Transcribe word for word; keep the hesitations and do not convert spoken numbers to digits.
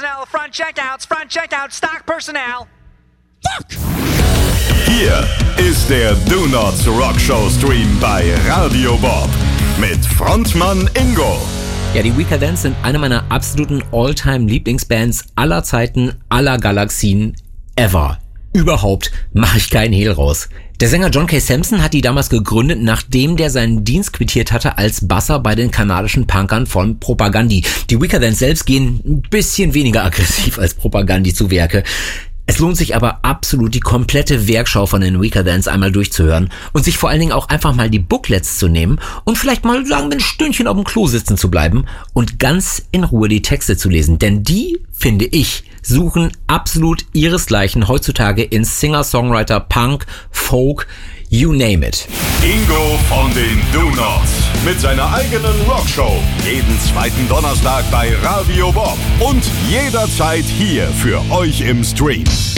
personnel, front checkouts, front checkouts, stock personnel. Fuck! Hier ist der Do Not Rock Show Stream bei Radio Bob mit Frontmann Ingo. Ja, die Weaker Thans sind eine meiner absoluten All-Time-Lieblingsbands aller Zeiten, aller Galaxien, ever. Überhaupt mache ich keinen Hehl raus. Der Sänger John K. Samson hat die damals gegründet, nachdem der seinen Dienst quittiert hatte als Basser bei den kanadischen Punkern von Propagandhi. Die Weaker Thans selbst gehen ein bisschen weniger aggressiv als Propagandhi zu Werke. Es lohnt sich aber absolut, die komplette Werkschau von den Weaker Thans einmal durchzuhören und sich vor allen Dingen auch einfach mal die Booklets zu nehmen und vielleicht mal sagen, ein Stündchen auf dem Klo sitzen zu bleiben und ganz in Ruhe die Texte zu lesen. Denn die, finde ich, suchen absolut ihresgleichen heutzutage in Singer-Songwriter, Punk, Folk, you name it. Ingo von den Do Nots mit seiner eigenen Rockshow. Jeden zweiten Donnerstag bei Radio Bob und jederzeit hier für euch im Stream.